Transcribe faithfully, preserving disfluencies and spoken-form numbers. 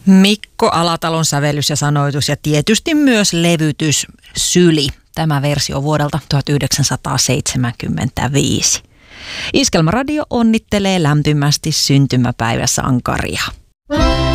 Mikko Alatalon sävellys ja sanoitus ja tietysti myös levytys Syli. Tämä versio vuodelta tuhatyhdeksänsataaseitsemänkymmentäviisi. Iskelmäradio onnittelee lämpimästi syntymäpäivä sankaria.